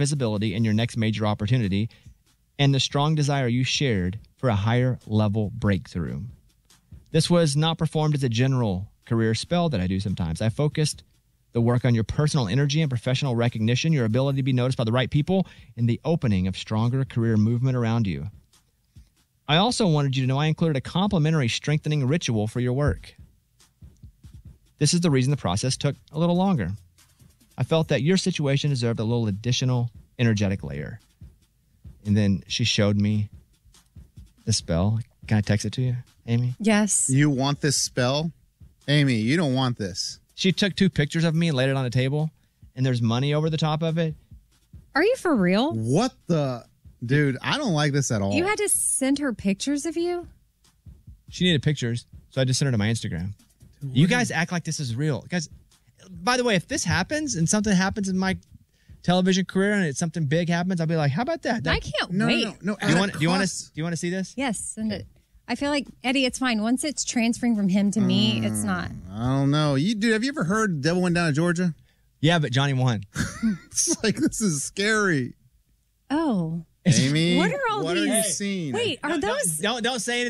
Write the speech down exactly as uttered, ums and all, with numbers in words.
visibility in your next major opportunity and the strong desire you shared for a higher level breakthrough. This was not performed as a general career spell that I do sometimes. I focused the work on your personal energy and professional recognition, your ability to be noticed by the right people, and the opening of stronger career movement around you. I also wanted you to know I included a complimentary strengthening ritual for your work. This is the reason the process took a little longer. I felt that your situation deserved a little additional energetic layer. And then she showed me the spell. Can I text it to you, Amy? Yes. You want this spell? Amy, you don't want this. She took two pictures of me and laid it on the table, and there's money over the top of it. Are you for real? What the? Dude, I don't like this at all. You had to send her pictures of you? She needed pictures, so I just sent her to my Instagram. Dude, you guys act like this is real. Guys, by the way, if this happens and something happens in my television career and it's something big happens, I'll be like, how about that? that I can't no, wait. No, no, no. Do you want? Do you want to? Do you want to see this? Yes, send it. I feel like, Eddie, it's fine. Once it's transferring from him to me, mm, it's not. I don't know. You dude, have you ever heard Devil Went Down to Georgia? Yeah, but Johnny won. It's like, this is scary. Oh. Amy, what are all what these? are you seeing? Wait, are no, those? Don't, don't say anything.